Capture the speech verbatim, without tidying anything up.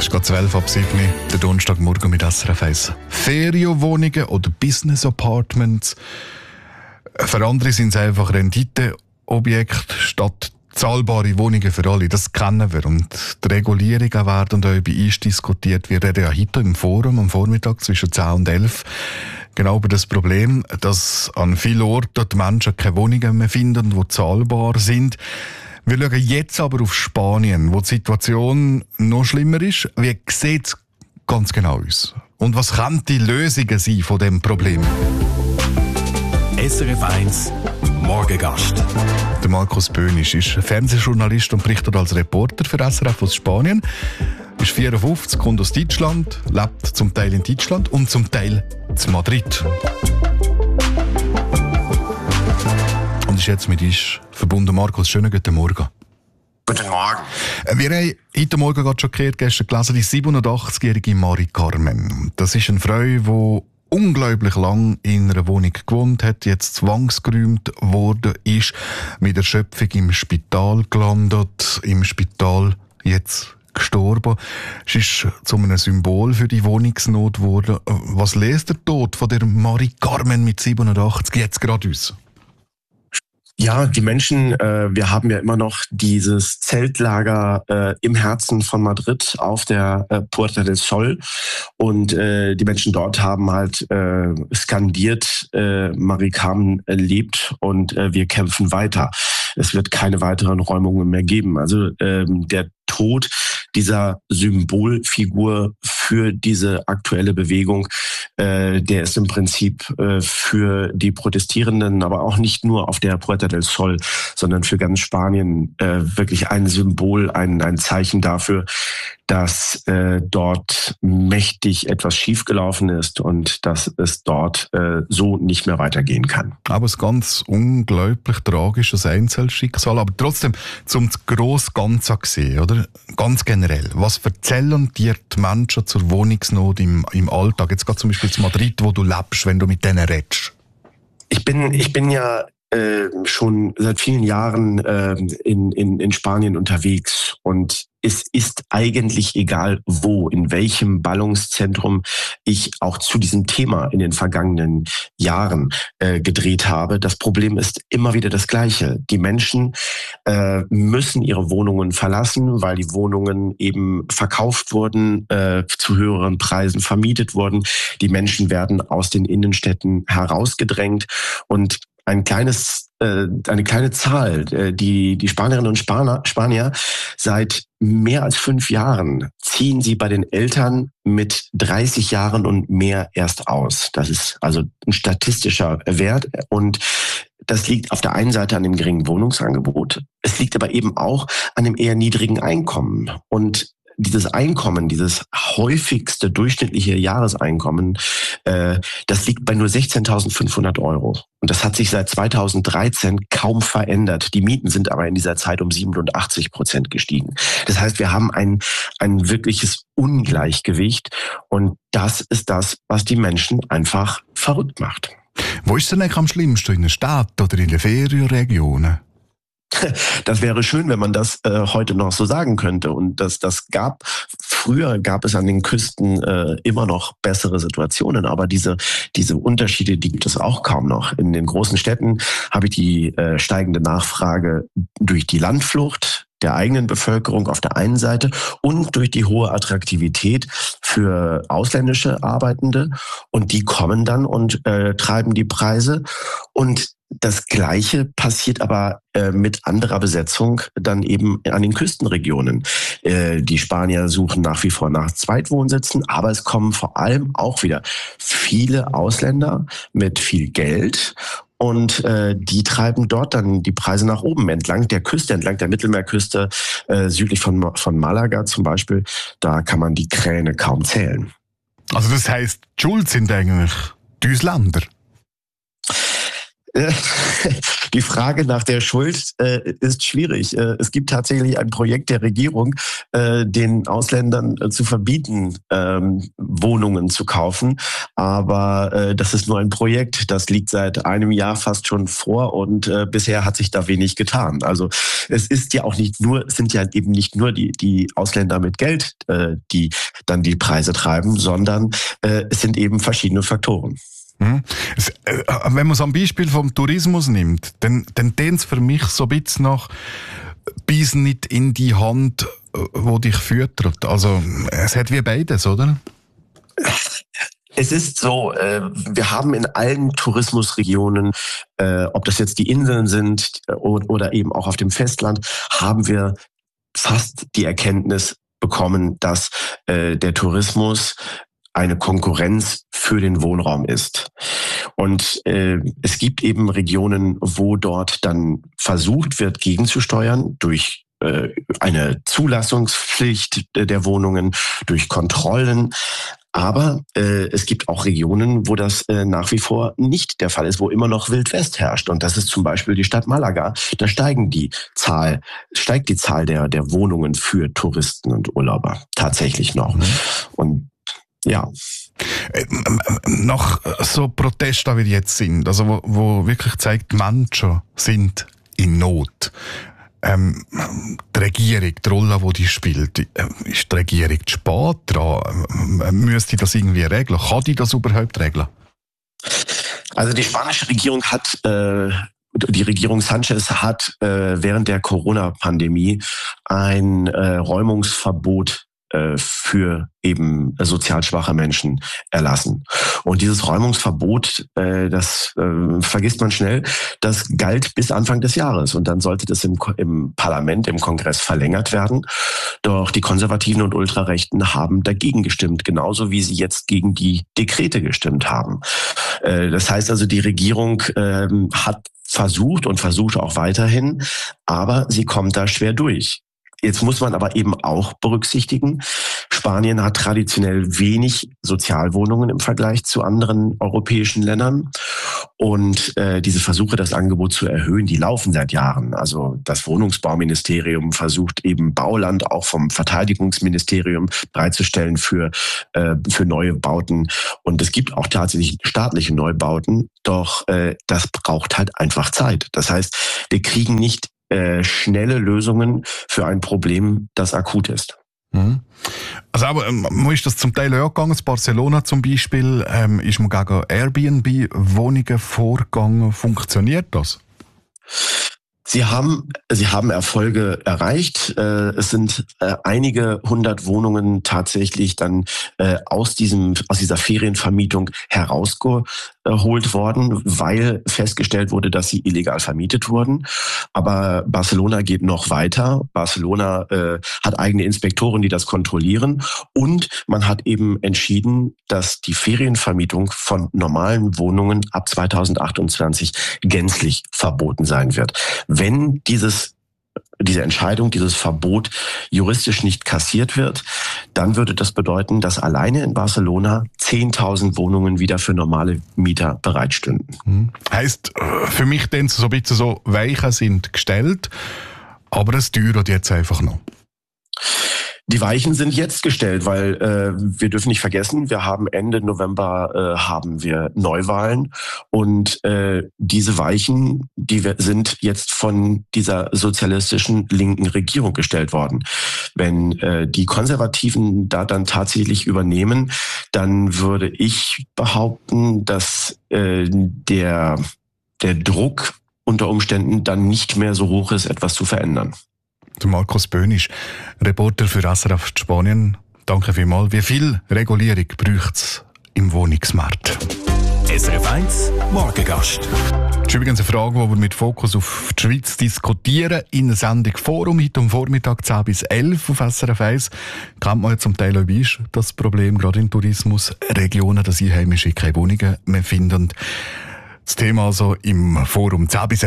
Es ist gerade zwölf ab sieben, der Donnerstagmorgen mit S R F eins. Ferienwohnungen oder Business Apartments. Für andere sind es einfach Renditeobjekte statt zahlbare Wohnungen für alle. Das kennen wir. Und die Regulierungen werden auch bei uns diskutiert. Wir reden ja heute im Forum am Vormittag zwischen zehn und elf genau über das Problem, dass an vielen Orten die Menschen keine Wohnungen mehr finden, die zahlbar sind. Wir schauen jetzt aber auf Spanien, wo die Situation noch schlimmer ist. Wie sieht es ganz genau aus? Und was könnten die Lösungen sein von diesem Problem? S R F eins Morgengast. Der Markus Böhnisch ist Fernsehjournalist und berichtet als Reporter für S R F aus Spanien. Ist vierundfünfzig, kommt aus Deutschland, lebt zum Teil in Deutschland und zum Teil in Madrid. Und ist jetzt mit uns verbunden. Markus, schönen guten Morgen. Guten Morgen. Wir haben heute Morgen gerade schon gehört, gestern gelesen, die siebenundachtzigjährige Mari Carmen. Das ist eine Frau, die unglaublich lang in einer Wohnung gewohnt hat, jetzt zwangsgeräumt worden ist, mit Erschöpfung im Spital gelandet, im Spital jetzt gestorben. Sie ist zu einem Symbol für die Wohnungsnot geworden. Was löst der Tod von der Mari Carmen mit siebenundachtzig jetzt gerade aus? Ja, die Menschen, äh, wir haben ja immer noch dieses Zeltlager äh, im Herzen von Madrid auf der äh, Puerta del Sol und äh, die Menschen dort haben halt äh, skandiert, äh, Mari Carmen lebt und äh, wir kämpfen weiter. Es wird keine weiteren Räumungen mehr geben. Also ähm, der Tod dieser Symbolfigur für diese aktuelle Bewegung, äh, der ist im Prinzip äh, für die Protestierenden, aber auch nicht nur auf der Puerta del Sol, sondern für ganz Spanien äh, wirklich ein Symbol, ein, ein Zeichen dafür, dass äh, dort mächtig etwas schiefgelaufen ist und dass es dort äh, so nicht mehr weitergehen kann. Aber es ist ganz unglaublich tragisches Einzelschicksal, aber trotzdem zum grossen Ganzen gesehen, oder? Ganz generell. Was erzählen dir die Menschen zur Wohnungsnot im, im Alltag? Jetzt gerade zum Beispiel in Madrid, wo du lebst, wenn du mit denen redest. Ich bin, ich bin ja äh, schon seit vielen Jahren äh, in, in, in Spanien unterwegs und es ist eigentlich egal wo, in welchem Ballungszentrum ich auch zu diesem Thema in den vergangenen Jahren äh, gedreht habe. Das Problem ist immer wieder das Gleiche. Die Menschen äh, müssen ihre Wohnungen verlassen, weil die Wohnungen eben verkauft wurden, äh, zu höheren Preisen vermietet wurden. Die Menschen werden aus den Innenstädten herausgedrängt und ein kleines, äh, eine kleine Zahl, äh, die die Spanierinnen und Spaner, Spanier seit mehr als fünf Jahren ziehen sie bei den Eltern mit dreißig Jahren und mehr erst aus. Das ist also ein statistischer Wert und das liegt auf der einen Seite an dem geringen Wohnungsangebot. Es liegt aber eben auch an dem eher niedrigen Einkommen und dieses Einkommen, dieses häufigste durchschnittliche Jahreseinkommen, äh, das liegt bei nur sechzehntausendfünfhundert Euro. Und das hat sich seit zweitausenddreizehn kaum verändert. Die Mieten sind aber in dieser Zeit um siebenundachtzig Prozent gestiegen. Das heißt, wir haben ein, ein wirkliches Ungleichgewicht. Und das ist das, was die Menschen einfach verrückt macht. Wo ist es denn eigentlich am schlimmsten? In der Stadt oder in den Ferienregionen? Das wäre schön, wenn man das äh, heute noch so sagen könnte. Und das, das gab, früher gab es an den Küsten äh, immer noch bessere Situationen. Aber diese, diese Unterschiede, die gibt es auch kaum noch. In den großen Städten habe ich die äh, steigende Nachfrage durch die Landflucht der eigenen Bevölkerung auf der einen Seite und durch die hohe Attraktivität für ausländische Arbeitende. Und die kommen dann und äh, treiben die Preise. Und das Gleiche passiert aber äh, mit anderer Besetzung dann eben an den Küstenregionen. Äh, die Spanier suchen nach wie vor nach Zweitwohnsitzen, aber es kommen vor allem auch wieder viele Ausländer mit viel Geld. Und äh, die treiben dort dann die Preise nach oben entlang der Küste, entlang der Mittelmeerküste, äh, südlich von, von Malaga zum Beispiel. Da kann man die Kräne kaum zählen. Also das heisst, die Schuld sind eigentlich die Ausländer? Die Frage nach der Schuld äh, ist schwierig. Äh, es gibt tatsächlich ein Projekt der Regierung, äh, den Ausländern äh, zu verbieten, ähm, Wohnungen zu kaufen. Aber äh, das ist nur ein Projekt. Das liegt seit einem Jahr fast schon vor und äh, bisher hat sich da wenig getan. Also es ist ja auch nicht nur, es sind ja eben nicht nur die, die Ausländer mit Geld, äh, die dann die Preise treiben, sondern äh, es sind eben verschiedene Faktoren. Hm. Es, äh, wenn man es am Beispiel vom Tourismus nimmt, dann, dann tönt es für mich so ein bisschen nach «Beiß nicht in die Hand, wo dich füttert». Also es hat wie beides, oder? Es ist so, äh, wir haben in allen Tourismusregionen, äh, ob das jetzt die Inseln sind oder, oder eben auch auf dem Festland, haben wir fast die Erkenntnis bekommen, dass äh, der Tourismus eine Konkurrenz für den Wohnraum ist. Und äh, es gibt eben Regionen, wo dort dann versucht wird, gegenzusteuern durch äh, eine Zulassungspflicht der Wohnungen, durch Kontrollen. Aber äh, es gibt auch Regionen, wo das äh, nach wie vor nicht der Fall ist, wo immer noch Wildwest herrscht. Und das ist zum Beispiel die Stadt Malaga. Da steigen die Zahl, steigt die Zahl der, der Wohnungen für Touristen und Urlauber tatsächlich noch. Mhm. Und ja. Nach so Protesten, wie die jetzt sind, also wo, wo wirklich zeigt, die Menschen sind in Not. Ähm, die Regierung, die Rolle, die die spielt, ist die Regierung zu spät dran? Müsste das irgendwie regeln? Kann die das überhaupt regeln? Also die spanische Regierung hat, äh, die Regierung Sanchez hat äh, während der Corona-Pandemie ein äh, Räumungsverbot für eben sozial schwache Menschen erlassen. Und dieses Räumungsverbot, äh, das äh, vergisst man schnell, das galt bis Anfang des Jahres. Und dann sollte das im, im Parlament, im Kongress verlängert werden. Doch die Konservativen und Ultrarechten haben dagegen gestimmt, genauso wie sie jetzt gegen die Dekrete gestimmt haben. Äh, das heißt also, die Regierung äh, hat versucht und versucht auch weiterhin, aber sie kommt da schwer durch. Jetzt muss man aber eben auch berücksichtigen, Spanien hat traditionell wenig Sozialwohnungen im Vergleich zu anderen europäischen Ländern. Und äh, diese Versuche, das Angebot zu erhöhen, die laufen seit Jahren. Also das Wohnungsbauministerium versucht eben Bauland auch vom Verteidigungsministerium bereitzustellen für, äh, für neue Bauten. Und es gibt auch tatsächlich staatliche Neubauten, doch äh, das braucht halt einfach Zeit. Das heißt, wir kriegen nicht Äh, schnelle Lösungen für ein Problem, das akut ist. Mhm. Also aber ähm, ist das zum Teil auch gegangen? In Barcelona zum Beispiel ähm, ist man gegen Airbnb-Wohnungen vorgegangen. Funktioniert das? Sie haben, Sie haben Erfolge erreicht. Äh, es sind äh, einige hundert Wohnungen tatsächlich dann äh, aus diesem, aus dieser Ferienvermietung herausgeholt worden, weil festgestellt wurde, dass sie illegal vermietet wurden. Aber Barcelona geht noch weiter. Barcelona äh, hat eigene Inspektoren, die das kontrollieren. Und man hat eben entschieden, dass die Ferienvermietung von normalen Wohnungen ab zweitausendachtundzwanzig gänzlich verboten sein wird. Wenn dieses, diese Entscheidung, dieses Verbot juristisch nicht kassiert wird, dann würde das bedeuten, dass alleine in Barcelona zehntausend Wohnungen wieder für normale Mieter bereitstünden. Hm. Heißt für mich dann so ein bisschen so, Weichen sind gestellt, aber es dauert jetzt einfach noch. Die Weichen sind jetzt gestellt, weil äh, wir dürfen nicht vergessen, wir haben Ende November äh, haben wir Neuwahlen und äh, diese Weichen, die wir, sind jetzt von dieser sozialistischen linken Regierung gestellt worden. Wenn äh, die Konservativen da dann tatsächlich übernehmen, dann würde ich behaupten, dass äh, der der Druck unter Umständen dann nicht mehr so hoch ist, etwas zu verändern. Der Markus Böhnisch, Reporter für S R F Spanien. Danke vielmals. Wie viel Regulierung braucht es im Wohnungsmarkt? S R F eins Morgengast. Das ist übrigens eine Frage, die wir mit Fokus auf die Schweiz diskutieren. In der Sendung Forum heute am Vormittag zehn bis elf auf S R F eins. Kennt man ja zum Teil auch ist das Problem, gerade in Tourismusregionen, dass Einheimische keine Wohnungen mehr finden. Das Thema also im Forum zehn bis elf.